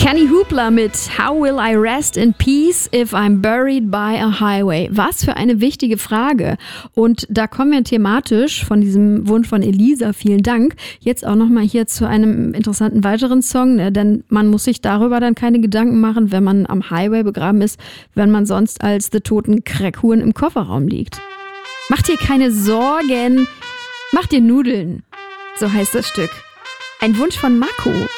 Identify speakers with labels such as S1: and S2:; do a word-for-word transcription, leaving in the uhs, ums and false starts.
S1: Kenny Hoopla mit How will I rest in peace if I'm buried by a highway? Was für eine wichtige Frage. Und da kommen wir thematisch von diesem Wunsch von Elisa, vielen Dank, jetzt auch nochmal hier zu einem interessanten weiteren Song, ne? Denn man muss sich darüber dann keine Gedanken machen, wenn man am Highway begraben ist, wenn man sonst als die toten Crackhuren im Kofferraum liegt. Mach dir keine Sorgen, mach dir Nudeln. So heißt das Stück. Ein Wunsch von Mako.